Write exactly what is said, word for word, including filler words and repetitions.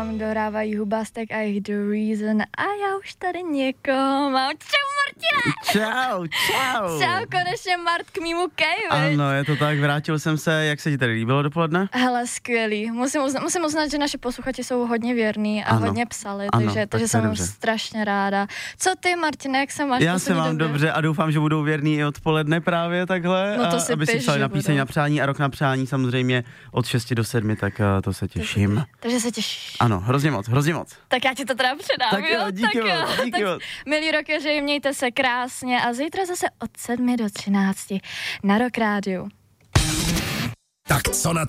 Dohrávají Hubastek a jejich The Reason a já už tady někoho mám. Čau, Martine! Čau, čau. Čau, konečně Mart k mýmu kejvi. Ano, je to tak, vrátil jsem se, jak se ti tady líbilo dopoledne? Hele, skvělý. Musím uznat, musím uznat, že naše posluchači jsou hodně věrní a ano. hodně psali, Ano, takže, tak takže to je jsem dobře. strašně ráda. Co ty, Martine, jak se máš? Já se mám dobře? dobře a doufám, že budou věrní i odpoledne právě takhle. No to a, si aby si piš, psali že na píseň budou. na přání a rok na přání samozřejmě od šesti do sedmi, tak uh, to se těším. Takže, takže se těšíš. Ano, hrozně moc, hrozně moc. Tak já ti to teda předám, Tak jo, díky tak moc, jo. díky tak, moc. milí rockeři, mějte se krásně a zítra zase od sedmi do třinácti na Rock Rádiu. Tak co na to?